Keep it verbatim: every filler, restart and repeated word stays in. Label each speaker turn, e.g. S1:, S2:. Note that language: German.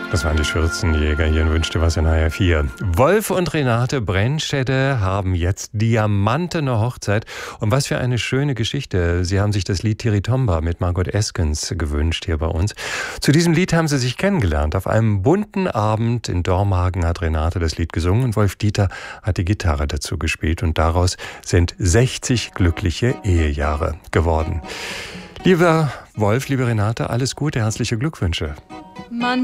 S1: Das waren die Schürzenjäger hier in Wünsch dir was in H R vier. Wolf und Renate Brennstätte haben jetzt diamantene Hochzeit. Und was für eine schöne Geschichte. Sie haben sich das Lied Tiritomba mit Margot Eskens gewünscht hier bei uns. Zu diesem Lied haben sie sich kennengelernt. Auf einem bunten Abend in Dormagen hat Renate das Lied gesungen und Wolf Dieter hat die Gitarre dazu gespielt. Und daraus sind sechzig glückliche Ehejahre geworden. Lieber Wolf, liebe Renate, alles Gute, herzliche Glückwünsche.
S2: Man